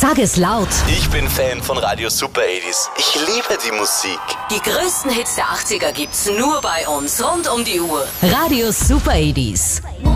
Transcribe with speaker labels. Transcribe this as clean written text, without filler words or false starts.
Speaker 1: Sag es laut.
Speaker 2: Ich bin Fan von Radio Super 80s. Ich liebe die Musik.
Speaker 3: Die größten Hits der 80er gibt's nur bei uns, rund um die Uhr.
Speaker 1: Radio Super 80s.